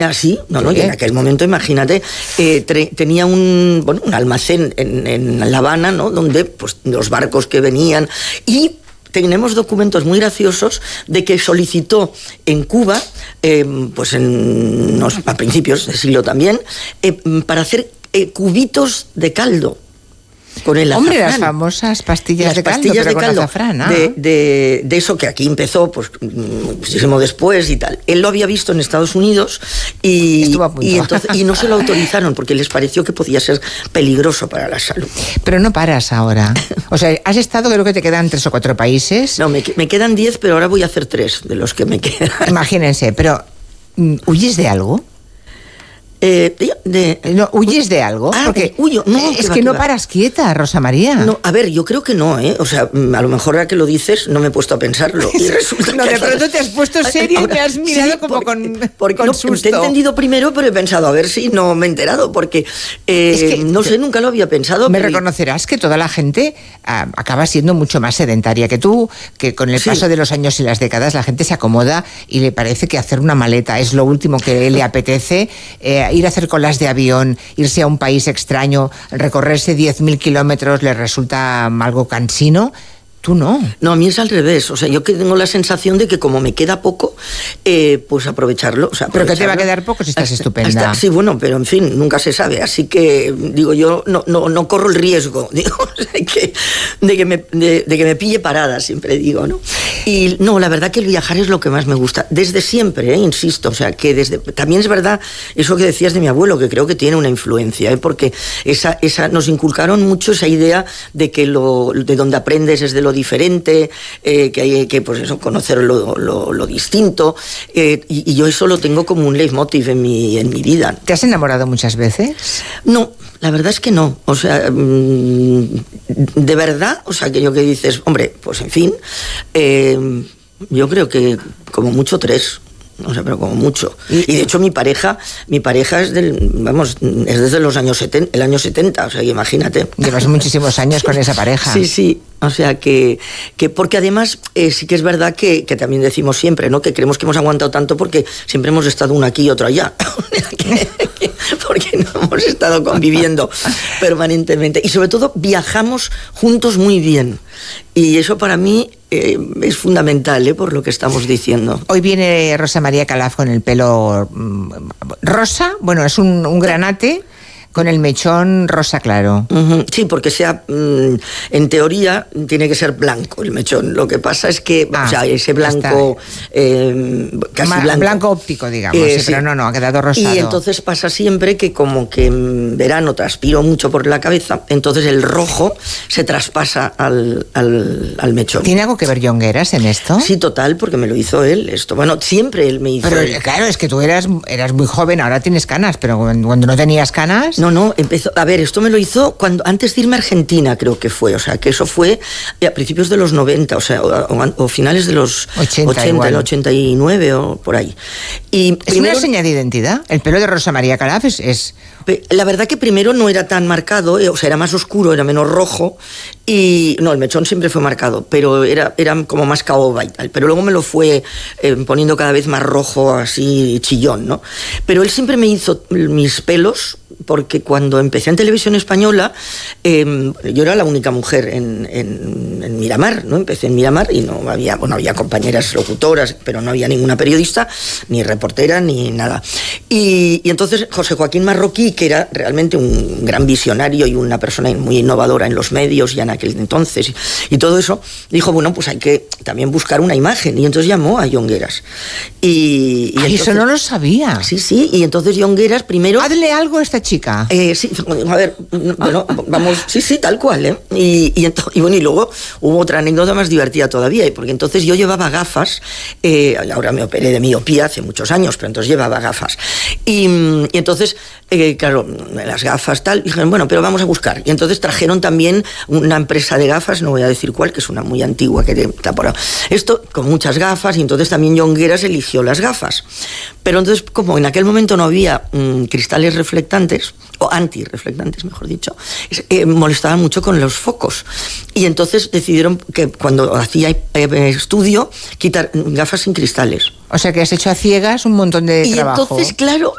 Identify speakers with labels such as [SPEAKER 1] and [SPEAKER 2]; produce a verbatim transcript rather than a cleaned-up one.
[SPEAKER 1] Ah, sí, no, no, y en aquel momento, imagínate, eh, tre- tenía un, bueno, un almacén en, en La Habana, ¿no? Donde pues los barcos que venían, y tenemos documentos muy graciosos de que solicitó en Cuba, eh, pues en, no, a principios de siglo también, eh, para hacer eh, cubitos de caldo. Con el
[SPEAKER 2] Hombre,
[SPEAKER 1] azafrán.
[SPEAKER 2] las famosas pastillas
[SPEAKER 1] las
[SPEAKER 2] de caldo,
[SPEAKER 1] pastillas
[SPEAKER 2] pero
[SPEAKER 1] de
[SPEAKER 2] con
[SPEAKER 1] caldo,
[SPEAKER 2] azafrán, ah.
[SPEAKER 1] de, de, de eso que aquí empezó pues muchísimo después y tal. Él lo había visto en Estados Unidos y,
[SPEAKER 2] Estuvo a punto.
[SPEAKER 1] y, entonces, y no se lo autorizaron porque les pareció que podía ser peligroso para la salud.
[SPEAKER 2] Pero no paras ahora. O sea, has estado, creo que te quedan tres o cuatro países.
[SPEAKER 1] No, me, me quedan diez, pero ahora voy a hacer tres de los que me quedan.
[SPEAKER 2] Imagínense, pero ¿huyes de algo?
[SPEAKER 1] Eh, de,
[SPEAKER 2] no, ¿huyes de algo?
[SPEAKER 1] Ah,
[SPEAKER 2] porque
[SPEAKER 1] huyo. No,
[SPEAKER 2] es
[SPEAKER 1] que,
[SPEAKER 2] que
[SPEAKER 1] va,
[SPEAKER 2] no
[SPEAKER 1] que
[SPEAKER 2] paras quieta, Rosa María.
[SPEAKER 1] No, a ver, yo creo que no, ¿eh? O sea, a lo mejor ahora que lo dices no me he puesto a pensarlo. Y resulta
[SPEAKER 2] no,
[SPEAKER 1] que
[SPEAKER 2] de pronto te has puesto serio ahora, y me has mirado
[SPEAKER 1] sí,
[SPEAKER 2] como
[SPEAKER 1] porque,
[SPEAKER 2] con,
[SPEAKER 1] porque
[SPEAKER 2] con
[SPEAKER 1] no,
[SPEAKER 2] susto.
[SPEAKER 1] Te he entendido primero, pero he pensado, a ver si no me he enterado, porque eh, es que, no sé, nunca lo había pensado.
[SPEAKER 2] Me
[SPEAKER 1] pero...
[SPEAKER 2] reconocerás que toda la gente uh, acaba siendo mucho más sedentaria que tú, que con el
[SPEAKER 1] sí.
[SPEAKER 2] paso de los años y las décadas la gente se acomoda y le parece que hacer una maleta es lo último que le apetece, eh, ir a hacer colas de avión, ir a un país extraño, recorrerse diez mil kilómetros le resulta algo cansino. Tú no.
[SPEAKER 1] No, a mí es al revés. O sea, yo que tengo la sensación de que como me queda poco, eh, pues aprovecharlo. O sea,
[SPEAKER 2] pero que te va a quedar poco si estás
[SPEAKER 1] hasta,
[SPEAKER 2] estupenda.
[SPEAKER 1] Hasta, sí, bueno, pero en fin, nunca se sabe. Así que, digo, yo no, no, no corro el riesgo, digo, de que, de, que me, de, de que me pille parada, siempre digo, ¿no? Y no, la verdad que el viajar es lo que más me gusta. Desde siempre, ¿eh? Insisto. O sea, que desde... También es verdad eso que decías de mi abuelo, que creo que tiene una influencia, ¿eh? Porque esa, esa, nos inculcaron mucho esa idea de que lo, de donde aprendes es de lo diferente, eh, que hay que pues eso, conocer lo, lo, lo distinto, eh, y, y yo eso lo tengo como un leitmotiv en mi, en mi vida.
[SPEAKER 2] ¿Te has enamorado muchas veces?
[SPEAKER 1] No, la verdad es que no. O sea, de verdad, o sea, aquello que dices, hombre, pues en fin, eh, yo creo que como mucho tres. No sé, pero como mucho. Y de hecho mi pareja, mi pareja es del, vamos, es desde los años setenta, el año setenta, o sea, imagínate.
[SPEAKER 2] Llevas muchísimos años con esa pareja.
[SPEAKER 1] Sí, sí. O sea, que, que porque además eh, sí que es verdad que, que también decimos siempre, ¿no? Que creemos que hemos aguantado tanto porque siempre hemos estado uno aquí y otro allá. Porque no hemos estado conviviendo permanentemente. Y sobre todo viajamos juntos muy bien. Y eso para mí eh, es fundamental, ¿eh? Por lo que estamos diciendo.
[SPEAKER 2] Hoy viene Rosa María Calaf con el pelo mm, rosa, bueno, es un, un granate con el mechón rosa claro.
[SPEAKER 1] Uh-huh. Sí, porque sea, mmm, en teoría tiene que ser blanco el mechón. Lo que pasa es que, ah, o sea, ese blanco, eh, casi
[SPEAKER 2] Ma-
[SPEAKER 1] blanco.
[SPEAKER 2] Blanco óptico, digamos,
[SPEAKER 1] eh,
[SPEAKER 2] sí,
[SPEAKER 1] sí.
[SPEAKER 2] Pero no, no, ha quedado rosado.
[SPEAKER 1] Y entonces pasa siempre que como que en verano transpiro mucho por la cabeza, entonces el rojo se traspasa al, al, al mechón.
[SPEAKER 2] ¿Tiene algo que ver Jongueras en esto?
[SPEAKER 1] Sí, total, porque me lo hizo él esto. Bueno, siempre él me hizo.
[SPEAKER 2] Pero
[SPEAKER 1] él.
[SPEAKER 2] claro, es que tú eras, eras muy joven, ahora tienes canas, pero cuando no tenías canas...
[SPEAKER 1] No, no, empezó... A ver, esto me lo hizo cuando antes de irme a Argentina, creo que fue. O sea, que eso fue a principios de los noventa, o sea, o, o, o finales de los ochenta, el ochenta y nueve o por ahí. Y
[SPEAKER 2] ¿Es primero, una seña de identidad? El pelo de Rosa María Calaf es, es...
[SPEAKER 1] La verdad que primero no era tan marcado, eh, o sea, era más oscuro, era menos rojo, y no, el mechón siempre fue marcado, pero era, era como más caoba y tal, pero luego me lo fue eh, poniendo cada vez más rojo, así chillón, ¿no? Pero él siempre me hizo mis pelos, porque cuando empecé en televisión española, eh, yo era la única mujer en, en, en Miramar, ¿no? Empecé en Miramar y no había, bueno, había compañeras locutoras, pero no había ninguna periodista, ni reportera, ni nada. Y, y entonces José Joaquín Marroquí, que era realmente un gran visionario y una persona muy innovadora en los medios ya en aquel entonces, y, y todo eso, dijo, bueno, pues hay que también buscar una imagen, y entonces llamó a Jongueras. Y, y
[SPEAKER 2] Ay,
[SPEAKER 1] entonces,
[SPEAKER 2] eso no lo sabía.
[SPEAKER 1] Sí, sí, y entonces Jongueras primero...
[SPEAKER 2] Hazle algo a esta chica.
[SPEAKER 1] Eh, sí, a ver, bueno, vamos, sí, sí, tal cual, ¿eh? Y, y, ento, y bueno, y luego hubo otra anécdota más divertida todavía, porque entonces yo llevaba gafas, eh, ahora me operé de miopía hace muchos años, pero entonces llevaba gafas. Y, y entonces, eh, claro, las gafas tal, dijeron, bueno, pero vamos a buscar. Y entonces trajeron también una empresa de gafas, no voy a decir cuál, que es una muy antigua, que está por ahí. Esto, con muchas gafas, y entonces también Jongueras eligió las gafas. Pero entonces, como en aquel momento no había mmm, cristales reflectantes, o antirreflectantes, mejor dicho, eh, molestaban mucho con los focos. Y entonces decidieron que cuando hacía eh, estudio, quitar gafas sin cristales.
[SPEAKER 2] O sea que has hecho a ciegas un montón de
[SPEAKER 1] y
[SPEAKER 2] trabajo.
[SPEAKER 1] Y entonces, claro,